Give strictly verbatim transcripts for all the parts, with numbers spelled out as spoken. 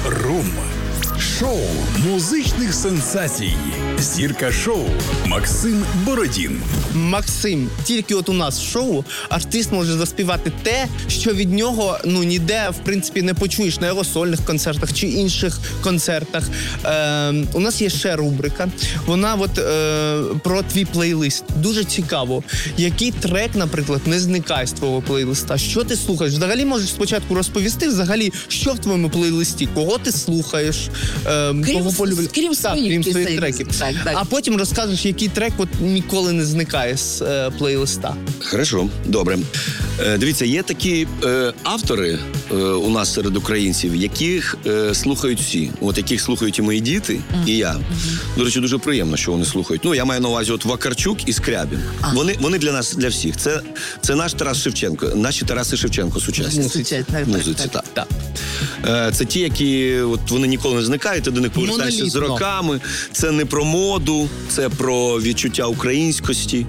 Рум. Шоу музичних сенсацій. Зірка шоу Максим Бородін. Максим, тільки от у нас в шоу артист може заспівати те, що від нього ну ніде, в принципі, не почуєш на його сольних концертах чи інших концертах. Е, у нас є ще рубрика. Вона от е, про твій плейлист. Дуже цікаво, який трек, наприклад, не зникає з твого плейлиста. Що ти слухаєш? Взагалі можеш спочатку розповісти, взагалі, що в твоєму плейлисті, кого ти слухаєш, е, крім, кого полюбляєш. Крім Так, своїх, крім своїх пісень. треків. Так, так. А потім розкажеш, який трек от ніколи не зникає з е, плейлиста. Хорошо, добре. Е, дивіться, є такі е, автори е, у нас серед українців, яких е, слухають всі. От яких слухають і мої діти, mm. і я. Mm-hmm. До речі, дуже приємно, що вони слухають. Ну, я маю на увазі от Вакарчук і Скрябін. Ah. Вони, вони для нас, для всіх. Це, це наш Тарас Шевченко, наші Тараси Шевченко сучасні. Музиці. Музиці, так. так. Е, це ті, які от, вони ніколи не зникають, ти до них повертаєшся з роками. Це не про моду, це про відчуття українськості.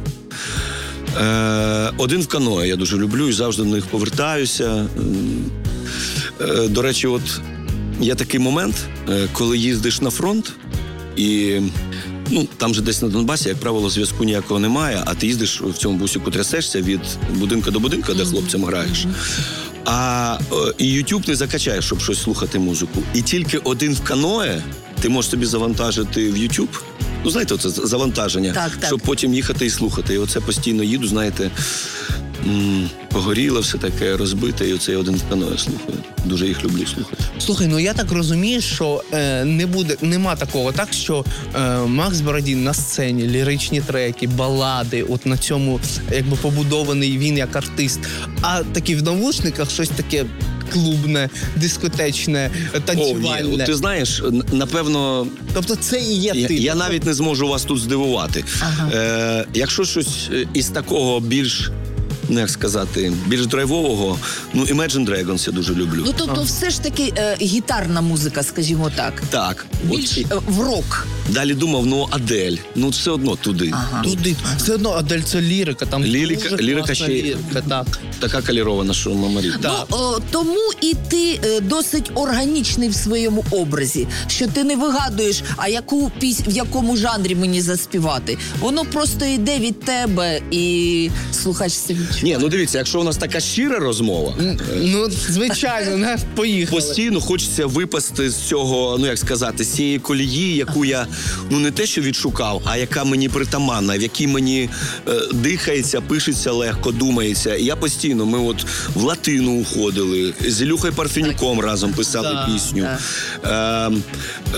Е, один в каное я дуже люблю і завжди до них повертаюся. Е, до речі, от є такий момент, е, коли їздиш на фронт, і ну, там же десь на Донбасі, як правило, зв'язку ніякого немає, а ти їздиш в цьому бусику, трясешся від будинка до будинка, де хлопцям граєш. А е, і YouTube не закачаєш, щоб щось слухати музику. І тільки один в каное ти можеш собі завантажити в YouTube. Ну, знаєте, оце завантаження, так, так. щоб потім їхати і слухати. І оце постійно їду, знаєте, м- погоріло все таке, розбите, і оце я один в каное слухаю. Дуже їх люблю слухати. Слухай, ну я так розумію, що е, не буде, нема такого, так, що е, Макс Бородін на сцені, ліричні треки, балади, от на цьому, якби, побудований він як артист, а такі в навушниках щось таке клубне, дискотечне, танцювальне. О, ні, от ти знаєш, напевно... Тобто це і є я, ти. Я навіть не зможу вас тут здивувати. Ага. Е, якщо щось із такого більш, ну як сказати, більш драйвового, ну Imagine Dragons я дуже люблю. Ну, тобто, все ж таки е, гітарна музика, скажімо так. Так. Більш от, е, в рок. Далі думав, ну Адель, ну все одно туди. Ага. Туди. Все одно Адель це лірика, там Лірика, дуже лірика класна ще лірика, так. Така калірована, що мамарі. Так. Ну, о, тому і ти е, досить органічний в своєму образі, що ти не вигадуєш, а яку пісню, в якому жанрі мені заспівати. Воно просто йде від тебе і слухач собі. Ні, ну дивіться, якщо у нас така щира розмова, Ну, звичайно, не поїхали. постійно хочеться випасти з цього, ну як сказати, з цієї колії, яку я, ну не те, що відшукав, а яка мені притаманна, в якій мені е, дихається, пишеться легко, думається. І я постійно, ми от в латину уходили, з Ілюхою Парфенюком разом писали Так, пісню. так. Е,